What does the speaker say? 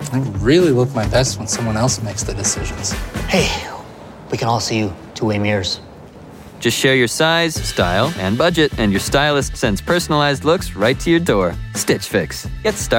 I really look my best when someone else makes the decisions. Hey, we can all see you two-way mirrors. Just share your size, style, and budget, and your stylist sends personalized looks right to your door. Stitch Fix. Get started.